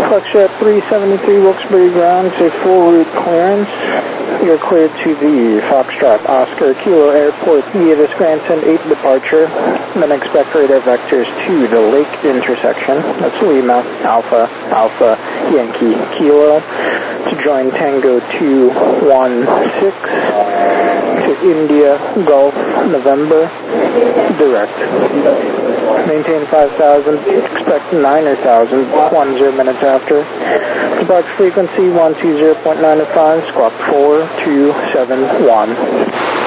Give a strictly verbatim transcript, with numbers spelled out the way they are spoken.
Foxtrot three seventy-three Wilkes-Barre ground to full route clearance. You're cleared to the Foxtrot Oscar Kilo Airport via the Scranton eight departure. Then expect radar vectors to the Lake intersection. That's Lima, Alpha, Alpha, Yankee, Kilo. To join Tango two one six to India, Golf, November, direct. Maintain five thousand, expect nine thousand, one zero minutes after. Departure frequency one two zero point nine five, squawk four two seven one.